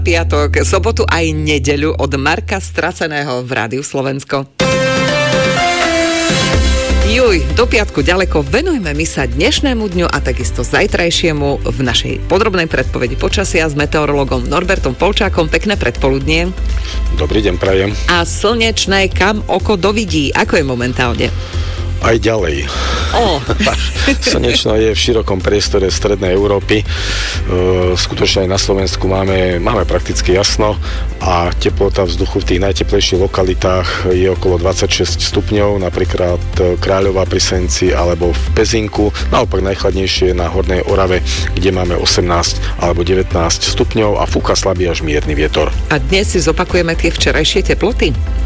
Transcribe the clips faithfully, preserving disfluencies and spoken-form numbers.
piatok, sobotu aj nedeľu od Marka Straceného v Rádiu Slovensko. Juj, do piatku ďaleko, venujme my sa dnešnému dňu a takisto zajtrajšiemu v našej podrobnej predpovedi počasia s meteorologom Norbertom Polčákom. Pekné predpoludnie. Dobrý deň, prajem. A slnečné, kam oko dovidí, ako je momentálne? Aj ďalej. Oh. Slnečno je v širokom priestore strednej Európy. E, skutočne aj na Slovensku máme, máme prakticky jasno a teplota vzduchu v tých najteplejších lokalitách je okolo dvadsaťšesť stupňov, napríklad Kráľová pri Senci alebo v Pezinku. Naopak najchladnejšie na Hornej Orave, kde máme osemnásť alebo devätnásť stupňov a fúka slabý až mierny vietor. A dnes si zopakujeme tie včerajšie teploty?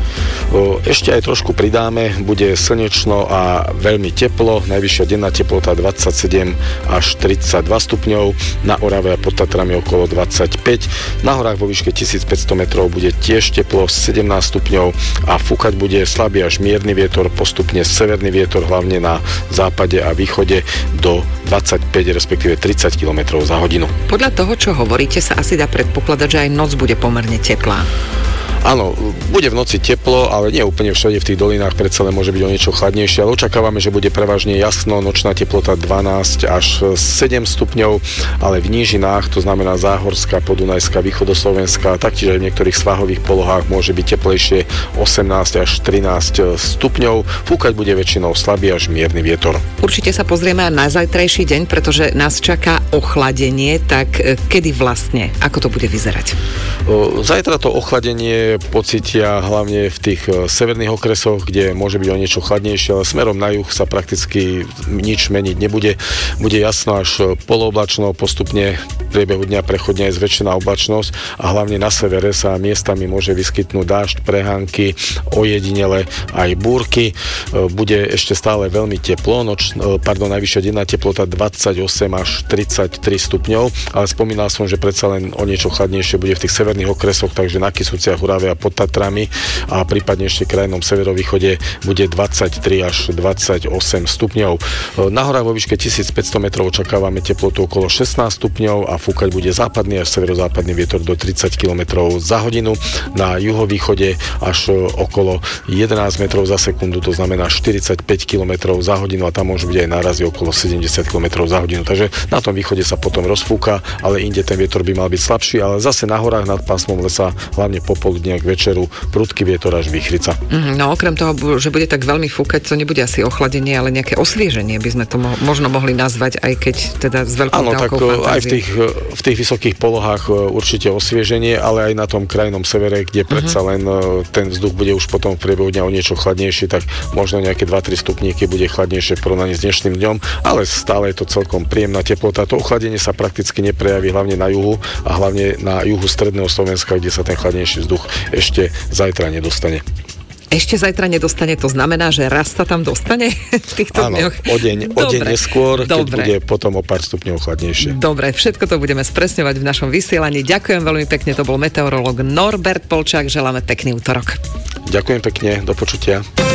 E, ešte aj trošku pridáme, bude slnečno a veľmi teplo, najvyššia denná teplota dvadsaťsedem až tridsaťdva stupňov, na Orave a pod Tatrami okolo dvadsaťpäť, na horách vo výške tisícpäťsto metrov bude tiež teplo sedemnásť stupňov a fúkať bude slabý až mierny vietor, postupne severný vietor, hlavne na západe a východe do dvadsaťpäť, respektíve tridsať kilometrov za hodinu. Podľa toho, čo hovoríte, sa asi dá predpokladať, že aj noc bude pomerne teplá. Áno, bude v noci teplo, ale nie úplne všade v tých dolinách, predsa len môže byť o niečo chladnejšie, ale očakávame, že bude prevažne jasno, nočná teplota dvanásť až sedem stupňov, ale v nížinách, to znamená Záhorská, Podunajská, Východoslovenská, taktiež aj v niektorých svahových polohách môže byť teplejšie osemnásť až trinásť stupňov, fúkať bude väčšinou slabý až mierny vietor. Určite sa pozrieme aj na zajtrajší deň, pretože nás čaká ochladenie, tak kedy vlastne, ako to bude vyzerať? Zajtra to ochladenie pocítia hlavne v tých severných okresoch, kde môže byť o niečo chladnejšie, ale smerom na juh sa prakticky nič meniť nebude. Bude jasno až polooblačno, postupne v priebehu dňa prechodne aj zväčšená oblačnosť a hlavne na severe sa miestami môže vyskytnúť dážď, prehánky, ojedinele aj búrky. Bude ešte stále veľmi teplo, noč, pardon, najvyššia denná teplota dvadsaťosem až tridsaťtri stupňov, ale spomínal som, že predsa len o niečo chladnejšie bude v tých severných okresoch, takže na Kysuciach, Orave a pod Tatrami a prípadne ešte krajnom severovýchode bude dvadsaťtri až dvadsaťosem stupňov. Na horách vo výške tisícpäťsto metrov očakávame teplotu okolo šestnásť stupňov a fúkať bude západný až severozápadný vietor do tridsať kilometrov za hodinu. Na juhovýchode až okolo jedenásť metrov za sekundu, to znamená štyridsaťpäť kilometrov za hodinu a tam môžu byť aj nárazy okolo sedemdesiat kilometrov za hodinu. Takže na tom východe sa potom rozfúka, ale inde ten vietor by mal byť slabší, ale zase na horách nad pásmom lesa, hlavne popoludne k večeru, prudký vietor až výchrica. Mm, no okrem toho, že bude tak veľmi fúkať, to nebude asi ochladenie, ale nejaké osvieženie by sme to mo- možno mohli nazvať, aj keď teda s veľkou Áno, dávkou tak fantázie. Aj v tých, v tých vysokých polohách určite osvieženie, ale aj na tom krajnom severe, kde predsa uh-huh. len ten vzduch bude už potom v priebehu dňa o niečo chladnejší, tak možno nejaké dva tri stupníky bude chladnejšie v porovnaní s dnešným dňom, ale stále je to celkom príjemná teplota. To ochladenie sa prakticky neprejaví hlavne na juhu a hlavne na juhu stredného Slovenska, kde sa ten chladnejší vzduch ešte zajtra nedostane. Ešte zajtra nedostane, to znamená, že raz sa tam dostane v týchto Áno, dňoch? o deň, o deň neskôr, keď Dobre. bude potom o pár stupňov chladnejšie. Dobre, všetko to budeme spresňovať v našom vysielaní. Ďakujem veľmi pekne, to bol meteorológ Norbert Polčák, želáme pekný útorok. Ďakujem pekne, do počutia.